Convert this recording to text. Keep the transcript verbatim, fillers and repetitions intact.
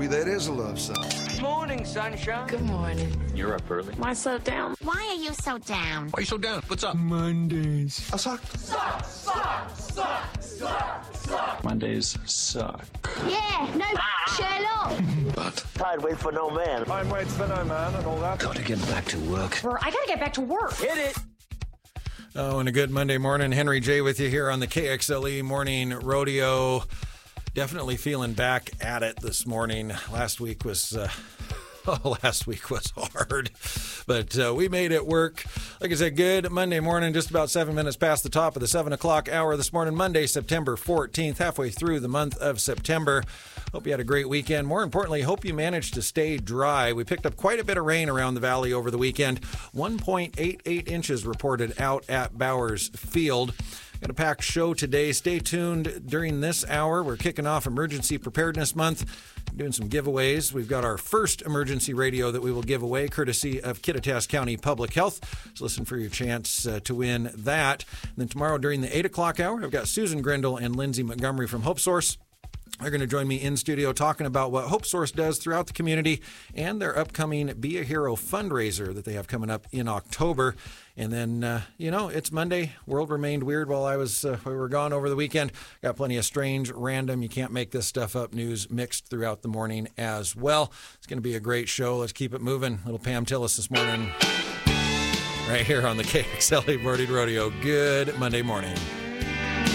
maybe that is a love song. Morning, sunshine. Good morning. You're up early. Why so down? Why are you so down? Why are you so down? What's up? Mondays. I suck. Suck, suck, suck, suck, suck. Mondays suck. Yeah, no Sherlock. But Time waits for no man. Time waits for no man and all that. gotta get back to work. Or I gotta get back to work. Hit it. Oh, and a good Monday morning. Henry J with you here on the K X L E Morning Rodeo. Definitely feeling back at it this morning. Last week was... Uh, Oh, last week was hard, but uh, we made it work. Like I said, good Monday morning, just about seven minutes past the top of the seven o'clock hour this morning, Monday, September fourteenth, halfway through the month of September. Hope you had a great weekend. More importantly, hope you managed to stay dry. We picked up quite a bit of rain around the valley over the weekend. one point eight eight inches reported out at Bowers Field. Got a packed show today. Stay tuned during this hour. We're kicking off Emergency Preparedness Month. Doing some giveaways. We've got our first emergency radio that we will give away, courtesy of Kittitas County Public Health. So listen for your chance uh, to win that. And then tomorrow during the eight o'clock hour, I've got Susan Grindle and Lindsay Montgomery from Hope Source. They're going to join me in studio talking about what Hope Source does throughout the community and their upcoming Be a Hero fundraiser that they have coming up in October. And then, uh, you know, it's Monday. World remained weird while I was uh, we were gone over the weekend. Got plenty of strange, random, you can't make this stuff up news mixed throughout the morning as well. It's going to be a great show. Let's keep it moving. Little Pam Tillis this morning right here on the K X L E Morning Rodeo. Good Monday morning.